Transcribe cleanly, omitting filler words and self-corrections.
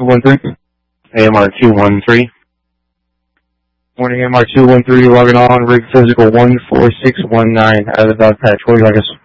213. AMR 213. Morning, AMR 213, logging on, rig physical 14619 out of the dog patch. What do you like us?